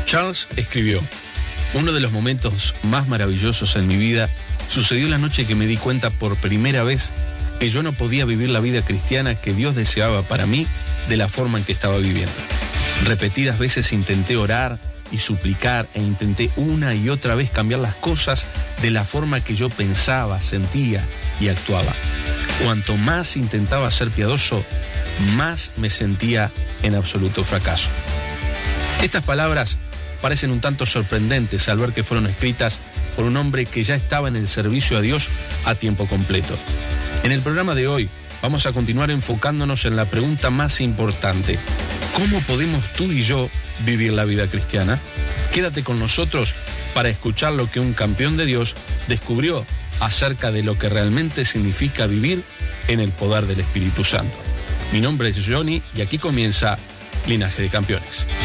Charles escribió: uno de los momentos más maravillosos en mi vida sucedió la noche que me di cuenta por primera vez que yo no podía vivir la vida cristiana que Dios deseaba para mí de la forma en que estaba viviendo. Repetidas veces intenté orar y suplicar e intenté una y otra vez cambiar las cosas de la forma que yo pensaba, sentía y actuaba. Cuanto más intentaba ser piadoso, más me sentía en absoluto fracaso. Estas palabras parecen un tanto sorprendentes al ver que fueron escritas por un hombre que ya estaba en el servicio a Dios a tiempo completo. En el programa de hoy vamos a continuar enfocándonos en la pregunta más importante: ¿cómo podemos tú y yo vivir la vida cristiana? Quédate con nosotros para escuchar lo que un campeón de Dios descubrió acerca de lo que realmente significa vivir en el poder del Espíritu Santo. Mi nombre es Johnny y aquí comienza Linaje de Campeones.